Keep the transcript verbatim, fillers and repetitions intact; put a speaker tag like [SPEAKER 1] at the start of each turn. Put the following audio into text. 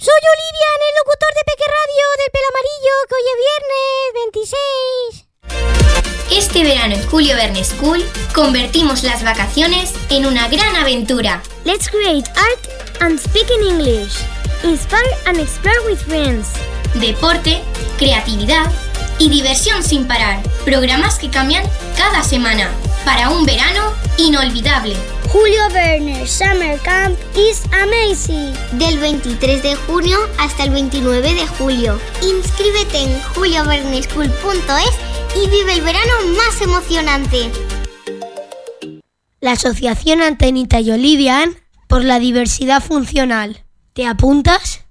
[SPEAKER 1] Soy Olivia, el locutor de Peque Radio del Pelo Amarillo, que hoy es viernes veintiséis.
[SPEAKER 2] Este verano en Julio Verne School convertimos las vacaciones en una gran aventura.
[SPEAKER 3] Let's create art and speak in English. Inspire and explore with friends.
[SPEAKER 2] Deporte, creatividad y diversión sin parar. Programas que cambian cada semana para un verano inolvidable.
[SPEAKER 3] Julio Verne Summer Camp is amazing.
[SPEAKER 4] Del veintitrés de junio hasta el veintinueve de julio. Inscríbete en julio verne school punto es y vive el verano más emocionante.
[SPEAKER 5] La Asociación Antenita y Olivia por la Diversidad Funcional. ¿Te apuntas?